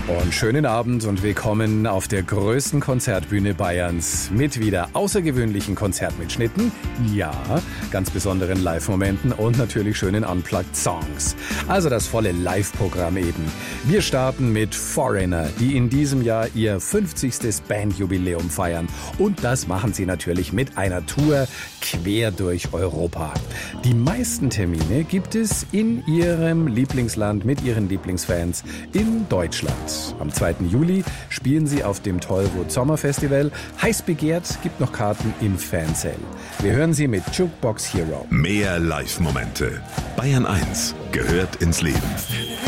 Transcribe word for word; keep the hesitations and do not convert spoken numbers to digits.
Und schönen Abend und willkommen auf der größten Konzertbühne Bayerns mit wieder außergewöhnlichen Konzertmitschnitten, ja, ganz besonderen Live-Momenten und natürlich schönen Unplugged-Songs. Also das volle Live-Programm eben. Wir starten mit Foreigner, die in diesem Jahr ihr fünfzigstes Bandjubiläum feiern. Und das machen sie natürlich mit einer Tour quer durch Europa. Die meisten Termine gibt es in ihrem Lieblingsland mit ihren Lieblingsfans in Deutschland. Am zweiten Juli spielen sie auf dem Tollwood Sommerfestival. Heiß begehrt, gibt noch Karten im Fansale. Wir hören sie mit Jukebox Hero. Mehr Live-Momente. Bayern eins gehört ins Leben.